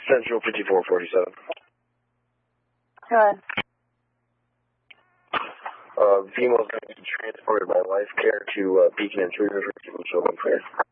Central 5447. Go ahead. Female's going to be transported by life care to Beacon and Tree River. Give them so much prayer.